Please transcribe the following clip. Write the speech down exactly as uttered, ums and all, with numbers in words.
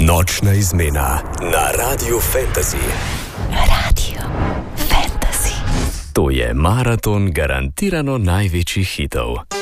Nočna izmena na Radiu Fantasy. Radio Fantasy. To je maraton garantirano največjih hitov.